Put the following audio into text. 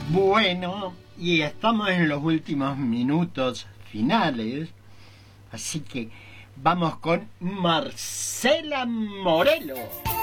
Bueno, y estamos en los últimos minutos finales, así que vamos con Marcela Morelo.